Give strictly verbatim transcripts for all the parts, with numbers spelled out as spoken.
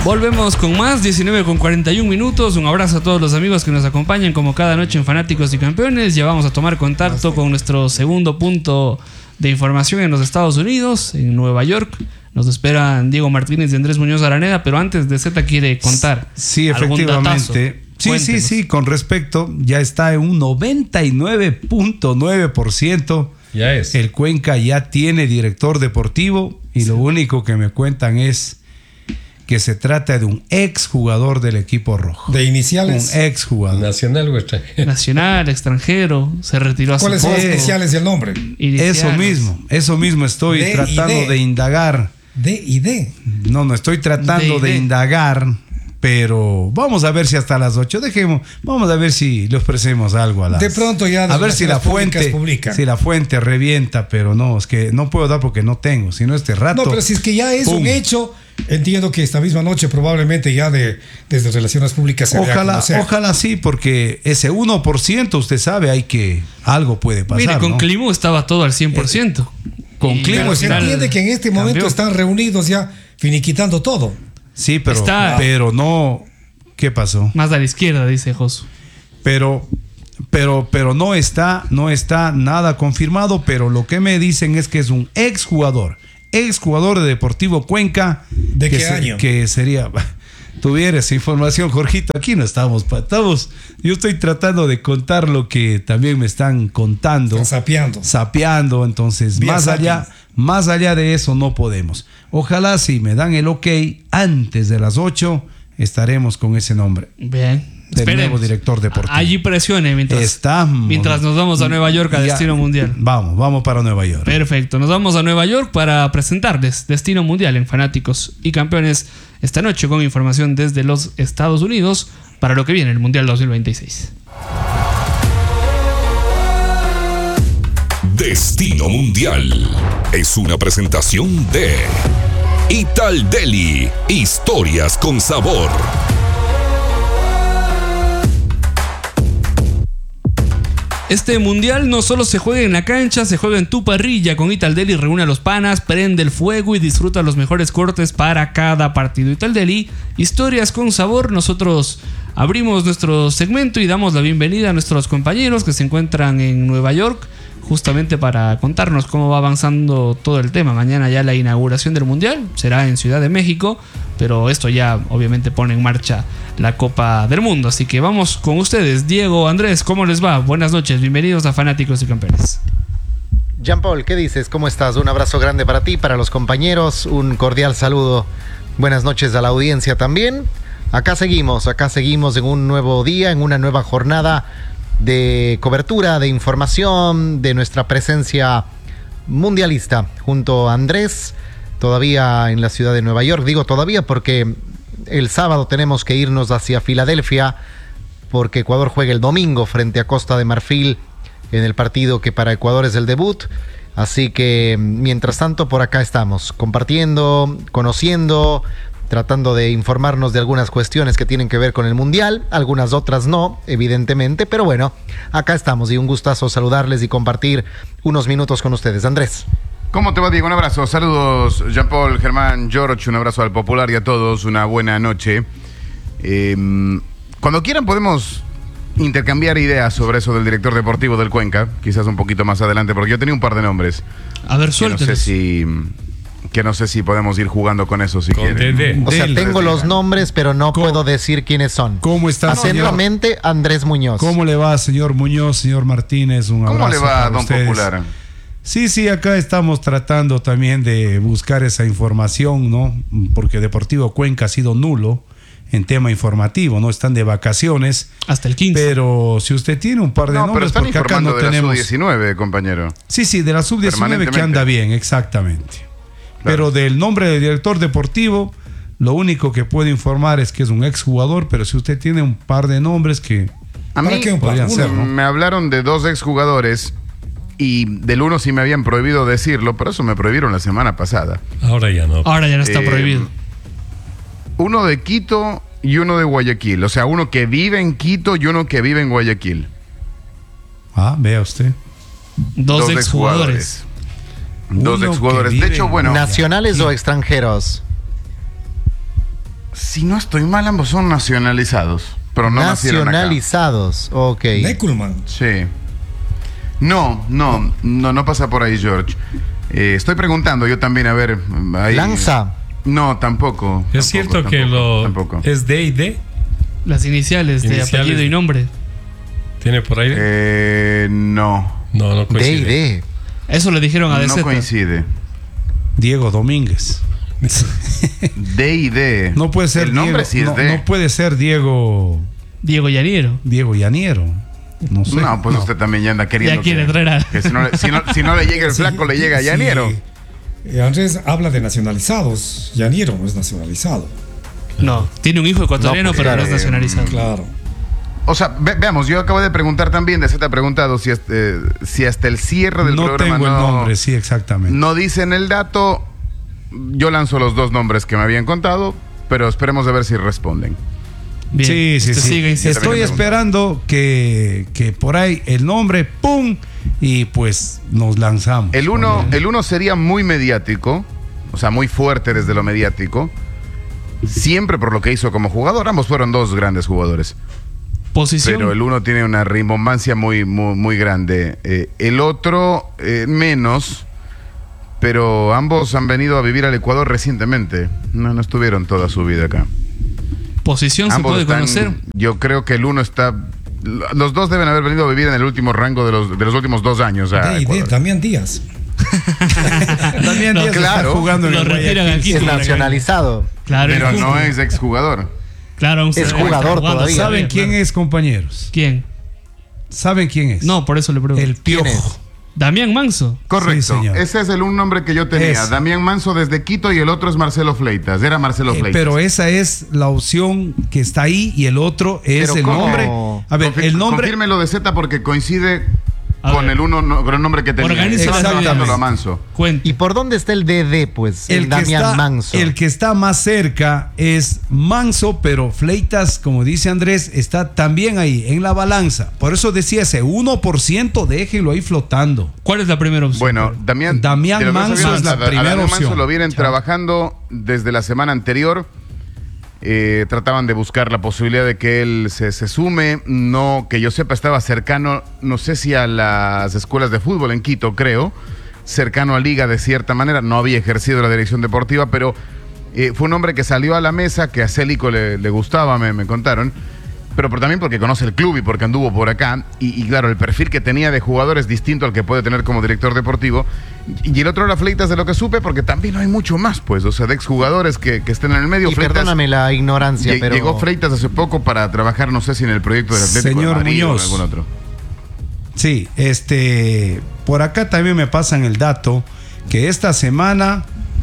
Volvemos con más, diecinueve con cuarenta y un minutos. Un abrazo a todos los amigos que nos acompañan como cada noche en Fanáticos y Campeones. Ya vamos a tomar contacto con nuestro segundo punto de información en los Estados Unidos, en Nueva York. Nos esperan Diego Martínez y Andrés Muñoz Araneda, pero antes de Z quiere contar. Sí, efectivamente. Sí, Cuéntenos. sí, sí, con respecto, ya está en un noventa y nueve punto nueve por ciento. Ya es. El Cuenca ya tiene director deportivo y sí. Lo único que me cuentan es que se trata de un ex jugador del equipo rojo. ¿De iniciales? Un ex jugador. ¿Nacional o extranjero? Nacional, extranjero, se retiró hace ¿Cuáles poco. son las iniciales y el nombre? Iniciales. Eso mismo, eso mismo estoy D tratando y D. de indagar. D y D. No, no, estoy tratando D y D. de indagar, pero vamos a ver si hasta las ocho, dejemos, vamos a ver si le ofrecemos algo a las... De pronto ya... A ver si la fuente, publica. si la fuente revienta, pero no, es que no puedo dar porque no tengo, sino este rato... No, pero si es que ya es ¡pum! Un hecho, entiendo que esta misma noche probablemente ya de desde Relaciones Públicas se Ojalá, ojalá sí, porque ese uno por ciento, usted sabe, hay que... Algo puede pasar, Mire, con ¿no? Climo estaba todo al cien por ciento. Con Climo se entiende que en este momento cambió. Están reunidos ya finiquitando todo. Sí, pero, Está- pero no... ¿Qué pasó? Más a la izquierda, dice Josu. Pero, pero, pero no está, no está nada confirmado, pero lo que me dicen es que es un exjugador, exjugador de Deportivo Cuenca. ¿De que qué se- año? Que sería, tuviera esa información, Jorgito, aquí no estamos, pa- estamos, yo estoy tratando de contar lo que también me están contando. Están sapeando. Sapeando, entonces, Vía más sapiens. allá, más allá de eso no podemos. Ojalá si me dan el ok antes de las ocho, estaremos con ese nombre. Bien. Del Esperemos. nuevo director deportivo. Allí presione mientras, Estamos. mientras nos vamos a Nueva York a Ya, Destino Mundial. Vamos, vamos para Nueva York. Perfecto, nos vamos a Nueva York para presentarles Destino Mundial en Fanáticos y Campeones esta noche con información desde los Estados Unidos para lo que viene el Mundial dos mil veintiséis. Destino Mundial es una presentación de Ital Deli, historias con sabor. Este mundial no solo se juega en la cancha, se juega en tu parrilla. Con Ital Deli reúne a los panas, prende el fuego y disfruta los mejores cortes para cada partido. Ital Deli, historias con sabor. Nosotros abrimos nuestro segmento y damos la bienvenida a nuestros compañeros que se encuentran en Nueva York, justamente para contarnos cómo va avanzando todo el tema. Mañana ya la inauguración del mundial será en Ciudad de México, pero esto ya obviamente pone en marcha la Copa del Mundo. Así que vamos con ustedes. Diego, Andrés, ¿cómo les va? Buenas noches, bienvenidos a Fanáticos y Campeones. Jean-Paul, ¿qué dices? ¿Cómo estás? Un abrazo grande para ti, para los compañeros, un cordial saludo. Buenas noches a la audiencia también. Acá seguimos, acá seguimos en un nuevo día, en una nueva jornada de cobertura, de información, de nuestra presencia mundialista junto a Andrés, todavía en la ciudad de Nueva York. Digo todavía porque el sábado tenemos que irnos hacia Filadelfia, porque Ecuador juega el domingo frente a Costa de Marfil en el partido que para Ecuador es el debut. Así que mientras tanto por acá estamos compartiendo, conociendo, tratando de informarnos de algunas cuestiones que tienen que ver con el Mundial, algunas otras no, evidentemente, pero bueno, acá estamos y un gustazo saludarles y compartir unos minutos con ustedes. Andrés. ¿Cómo te va, Diego? Un abrazo. Saludos, Jean-Paul, Germán, George, un abrazo al Popular y a todos, una buena noche. Eh, cuando quieran podemos intercambiar ideas sobre eso del director deportivo del Cuenca, quizás un poquito más adelante, porque yo tenía un par de nombres. A ver, Que no sé suéltelos. si... Que no sé si podemos ir jugando con eso si Con quieren. D D. O sea, Del- tengo los nombres, pero no ¿Cómo? puedo decir quiénes son. ¿Cómo está, señor? Atentamente, Andrés Muñoz. ¿Cómo le va, señor Muñoz, señor Martínez? Un abrazo ¿Cómo le va, para don ustedes. Popular? Sí, sí, acá estamos tratando también de buscar esa información, ¿no? Porque Deportivo Cuenca ha sido nulo en tema informativo, ¿no? Están de vacaciones. Hasta el quince. Pero si usted tiene un par de No, pero nombres, están porque acá informando no de la tenemos... sub diecinueve, compañero. Sí, sí, de la sub diecinueve que anda bien, exactamente. Pero del nombre del director deportivo, lo único que puedo informar es que es un exjugador, pero si usted tiene un par de nombres que A mí ¿Para qué un par? podrían Uno. ser, ¿no? me hablaron de dos exjugadores y del uno sí me habían prohibido decirlo, pero eso me prohibieron la semana pasada. Ahora ya no. Ahora ya no está Eh, prohibido. Uno de Quito y uno de Guayaquil. O sea, uno que vive en Quito y uno que vive en Guayaquil. Ah, vea usted. Dos exjugadores. Dos Uno exjugadores. que De vive hecho, en bueno, ¿Nacionales o extranjeros? Si no estoy mal, ambos son nacionalizados. Pero no nacionalizados, ok. Neckelman. Sí. No, no, no, no pasa por ahí, George. Eh, estoy preguntando yo también, a ver. Ahí. Lanza. No, tampoco. Es tampoco, cierto tampoco, que lo tampoco. es D y D. Las iniciales, Iniciales. de apellido y nombre. ¿Tiene por ahí? Eh, no. No, no D y coincide. D. Eso le dijeron a D Z. No coincide. Diego Domínguez. D y D. No puede ser El nombre Diego, sí es no, D. no puede ser Diego Diego Llaniero. Diego Llaniero. No sé. No, pues No. usted también ya anda queriendo. Ya quiere que, traer a- que si, no, le- si, no, si no le llega el Sí, flaco, le llega a sí. Llaniero. Eh, Andrés habla de nacionalizados. Llaniero no es nacionalizado. No, tiene un hijo ecuatoriano, No, pues, pero no claro, es nacionalizado. Claro. O sea, ve- veamos, yo acabo de preguntar también, de Z ha preguntado si, este, si hasta el cierre del No programa tengo el no, nombre, sí, exactamente. no dicen el dato. Yo lanzo los dos nombres que me habían contado, pero esperemos a ver si responden. Bien, Sí, sí, usted sí. sigue insistiendo. Estoy esperando que, que por ahí el nombre, ¡pum! Y pues nos lanzamos. El uno, el uno sería muy mediático, o sea, muy fuerte desde lo mediático, siempre por lo que hizo como jugador. Ambos fueron dos grandes jugadores. Posición. Pero el uno tiene una rimbombancia muy, muy, muy grande. Eh, el otro, eh, menos, pero ambos han venido a vivir al Ecuador recientemente. No, no estuvieron toda su vida acá. Posición se Ambos puede están- conocer. Yo creo que el uno está... Los dos deben haber venido a vivir en el último rango de los, de los últimos dos años. a D y D, Ecuador. Damián Díaz. También No, Díaz claro. está jugando en Lo el retiran Guayaquil. aquí. Es por acá. nacionalizado. Claro, Pero el no fútbol. es exjugador. Claro, aún Es se- jugador jugando todavía. ¿Saben quién claro. es, compañeros? ¿Quién? ¿Saben quién es? No, por eso le pregunto. El ¿Quién Piojo. es? Damián Manso. Correcto. Sí, señor. Ese es el un nombre que yo tenía. Es. Damián Manso desde Quito y el otro es Marcelo Fleitas. Era Marcelo Eh, Fleitas. pero esa es la opción que está ahí y el otro es Pero el ¿cómo? nombre. A ver, Confir- el nombre. Confírmelo de Z porque coincide A con ver. el uno, no- con el nombre que tenía. Organiza Estaba las trabajándolo ideas. a Manso. Cuente. ¿Y por dónde está el D D, pues? El, El que, Damián está, Manso. el que está más cerca es Manso, pero Fleitas, como dice Andrés, está también ahí en la balanza. Por eso decía ese uno por ciento, déjenlo ahí flotando. ¿Cuál es la primera opción? Bueno, Damián, Damián de lo que Manso sabemos, es la a- a primera Damián Manso opción. lo vienen Chao. trabajando desde la semana anterior. Eh, trataban de buscar la posibilidad de que él se, se sume. No, que yo sepa, estaba cercano, no sé si a las escuelas de fútbol en Quito, creo. Cercano a Liga de cierta manera. No había ejercido la dirección deportiva, pero eh, fue un hombre que salió a la mesa, que a Célico le, le gustaba, me, me contaron. Pero por, también porque conoce el club y porque anduvo por acá. Y, y claro, el perfil que tenía de jugador es distinto al que puede tener como director deportivo. Y, y el otro era Fleitas, de lo que supe, porque también no hay mucho más, pues. O sea, de exjugadores que, que estén en el medio. Y Fleitas- perdóname la ignorancia, Lle- pero... Llegó Freitas hace poco para trabajar, no sé si en el proyecto del Atlético Señor de Madrid Muñoz. o en algún otro. Sí, este, por acá también me pasan el dato que esta semana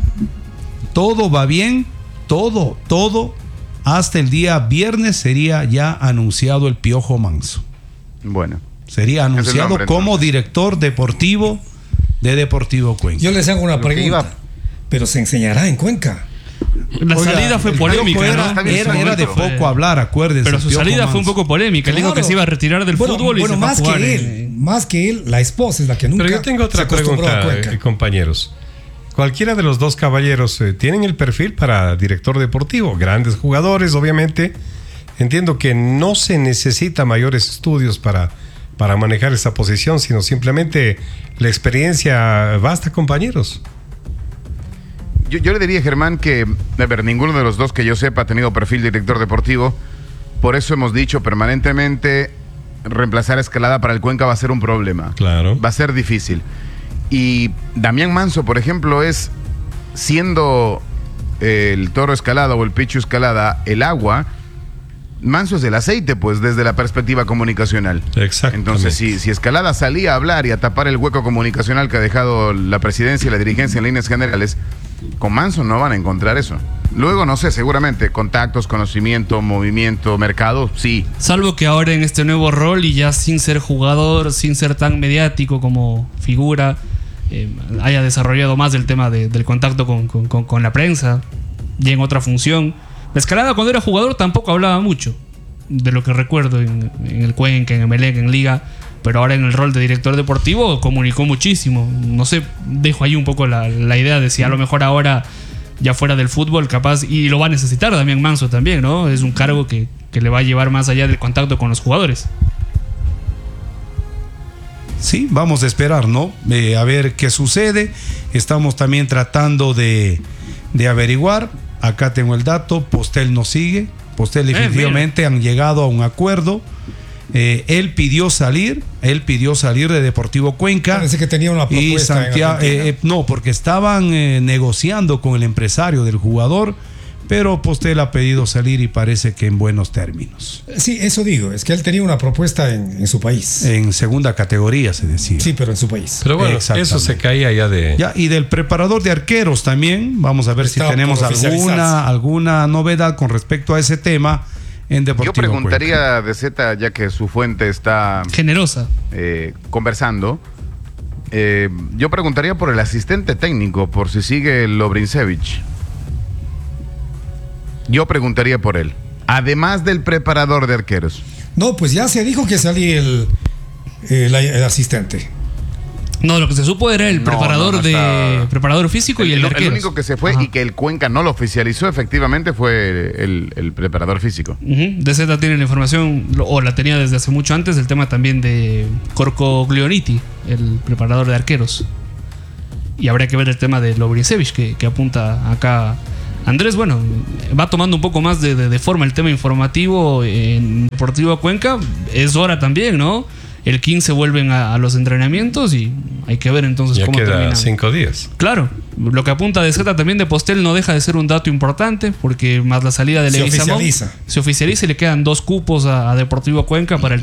todo va bien, todo, todo, hasta el día viernes sería ya anunciado el Piojo Manso. Bueno. Sería Es el anunciado nombre, como entonces. director deportivo de Deportivo Cuenca. Yo les hago una Lo que pregunta. iba- Pero se enseñará en Cuenca. La Oiga, salida fue el polémica, Piojo ¿no? era, Está bien, era- su era de momento. poco hablar, acuérdense. Pero el su Piojo salida fue un Manso. poco polémica. Él dijo que Claro. se iba a retirar del Bueno, fútbol y bueno, se fue a más jugar que en- él, más que él, la esposa es la que nunca Pero yo tengo otra se acostumbró pregunta, a Cuenca. eh, compañeros. Cualquiera de los dos caballeros eh, tienen el perfil para director deportivo. Grandes jugadores, obviamente. Entiendo que no se necesita mayores estudios para, para manejar esa posición, sino simplemente la experiencia basta, compañeros. Yo, yo le diría, Germán, que, a ver, ninguno de los dos que yo sepa ha tenido perfil de director deportivo. Por eso hemos dicho permanentemente, reemplazar a Escalada para el Cuenca va a ser un problema. Claro. Va a ser difícil. Y Damián Manso, por ejemplo, es, siendo el Toro Escalada o el Pichu Escalada el agua, Manso es el aceite, pues, desde la perspectiva comunicacional. Exactamente. Entonces, si, si Escalada salía a hablar y a tapar el hueco comunicacional que ha dejado la presidencia y la dirigencia en líneas generales, con Manso no van a encontrar eso. Luego, no sé, seguramente contactos, conocimiento, movimiento, mercado, sí. Salvo que ahora en este nuevo rol y ya sin ser jugador, sin ser tan mediático como figura, eh, haya desarrollado más el tema de- del contacto con, con- con- con la prensa y en otra función. La Escalada cuando era jugador tampoco hablaba mucho, de lo que recuerdo en, en el Cuenca, en Emelec, en Liga, pero ahora en el rol de director deportivo comunicó muchísimo. No sé, dejo ahí un poco la, la idea de si a lo mejor ahora ya fuera del fútbol, capaz, y lo va a necesitar Damián Manso también, ¿no? Es un cargo que, que le va a llevar más allá del contacto con los jugadores. Sí, vamos a esperar, ¿no? Eh, a ver qué sucede. Estamos también tratando de, de averiguar. Acá tengo el dato. Postel nos sigue. Postel definitivamente eh, han llegado a un acuerdo. Eh, él pidió salir. Él pidió salir de Deportivo Cuenca. Parece que tenía una propuesta. Y Santiago, eh, eh, no, porque estaban eh, negociando con el empresario del jugador. Pero Postel ha pedido salir y parece que en buenos términos. Sí, eso digo, es que él tenía una propuesta en, en su país. En segunda categoría se decía. Sí, pero en su país. Pero bueno, eso se caía ya de... Ya, y del preparador de arqueros también, vamos a ver Está si tenemos alguna, alguna novedad con respecto a ese tema en Deportivo Yo preguntaría Cuenca. de Z, ya que su fuente está... Generosa. Eh, conversando. Eh, yo preguntaría por el asistente técnico, por si sigue Lobrinsevich. Yo preguntaría por él. Además del preparador de arqueros. No, pues ya se dijo que salía el, el, el asistente. No, lo que se supo era el No, preparador no, no de está... preparador físico el, y el, el de arqueros. El único que se fue Ajá. y que el Cuenca no lo oficializó efectivamente fue el, el preparador físico. Uh-huh. D Z tiene la información, o la tenía desde hace mucho antes, el tema también de Corcoglioniti, el preparador de arqueros. Y habría que ver el tema de Lobrinsevich, que, que apunta acá Andrés. Bueno, va tomando un poco más de, de, de forma el tema informativo en Deportivo Cuenca. Es hora también, ¿no? El quince vuelven a, a los entrenamientos y hay que ver entonces ya cómo queda terminan. cinco días. Claro, lo que apunta de Z también de Postel no deja de ser un dato importante, porque más la salida de Leguizamón se oficializa. Se oficializa y le quedan dos cupos a, a Deportivo Cuenca para el